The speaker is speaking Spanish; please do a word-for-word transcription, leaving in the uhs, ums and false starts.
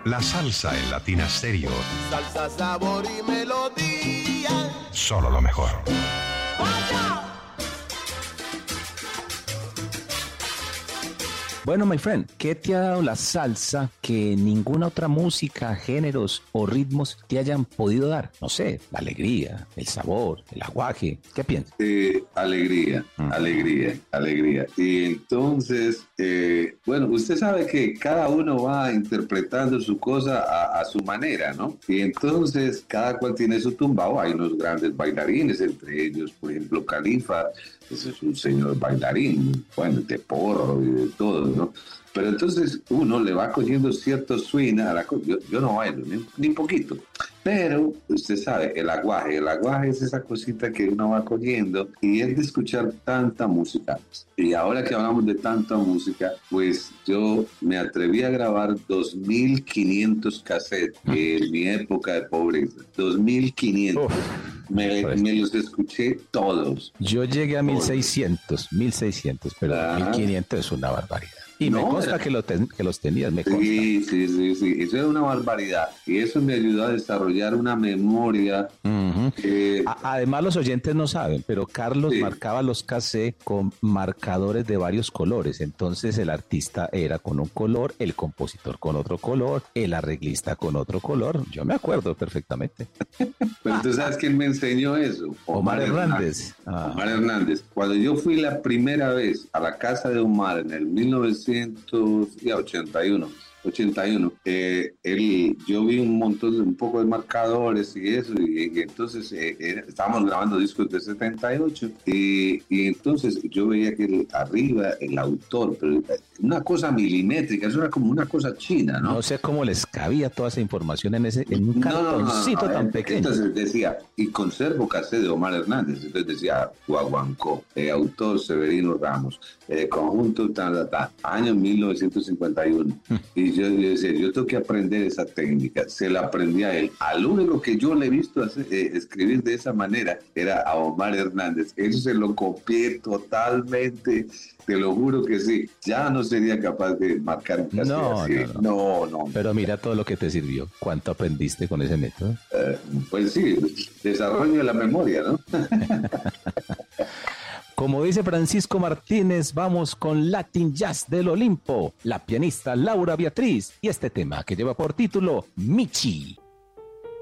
La salsa en Latina Stereo. Salsa, sabor y melodía. Solo lo mejor. Bueno, my friend, ¿qué te ha dado la salsa que ninguna otra música, géneros o ritmos te hayan podido dar? No sé, la alegría, el sabor, el aguaje. ¿Qué piensas? Eh, alegría, mm. alegría, alegría. Y entonces, eh, bueno, usted sabe que cada uno va interpretando su cosa a, a su manera, ¿no? Y entonces, cada cual tiene su tumbao. Hay unos grandes bailarines, entre ellos, por ejemplo, Califa. Ese es un señor bailarín, bueno, de porro y de todo, ¿no? Pero entonces uno le va cogiendo cierto swing a la cosa. Yo, yo no bailo, ni, ni poquito. Pero usted sabe, el aguaje, el aguaje es esa cosita que uno va cogiendo y es de escuchar tanta música. Y ahora que hablamos de tanta música, pues yo me atreví a grabar dos mil quinientos cassettes en mi época de pobreza. dos mil quinientos. Me, me los escuché todos. Yo llegué a mil seiscientos, mil seiscientos, pero ah. mil quinientos es una barbaridad. Y no, me consta era... que, lo ten, que los tenías, me consta. Sí, sí, sí, sí, eso era una barbaridad. Y eso me ayudó a desarrollar una memoria. Uh-huh. eh... a- además, los oyentes no saben, pero Carlos sí. marcaba los cassettes con marcadores de varios colores. Entonces, el artista era con un color, el compositor con otro color, el arreglista con otro color. Yo me acuerdo perfectamente. Pero tú sabes quién me enseñó eso. Omar, Omar Hernández. Hernández. Ah. Omar Hernández. Cuando yo fui la primera vez a la casa de Omar en el mil novecientos ochenta y uno, ochenta y uno, eh, él, yo vi un montón, un poco de marcadores y eso, y, y entonces eh, eh, estábamos grabando discos de setenta y ocho, y, y entonces yo veía que el, arriba el autor, pero una cosa milimétrica, eso era como una cosa china, ¿no? No sé cómo les cabía toda esa información en ese en un cartoncito no, no, no, no, tan pequeño. Entonces decía, y conservo cassette de Omar Hernández, entonces decía Guaguancó, eh, autor Severino Ramos, eh, conjunto tal, tal, año mil novecientos cincuenta y uno. Y yo, yo decía, yo tengo que aprender esa técnica. Se la aprendí a él. Al único que yo le he visto hacer, eh, escribir de esa manera era a Omar Hernández. Eso se lo copié totalmente. Te lo juro que sí. Ya no sería capaz de marcar un cassette no, así. No, no. no, no. Pero mira todo lo que te sirvió. ¿Cuánto aprendiste con ese método? Eh, pues sí, desarrollo de la memoria, ¿no? Como dice Francisco Martínez, vamos con Latin Jazz del Olimpo, la pianista Laura Beatriz y este tema que lleva por título Michi.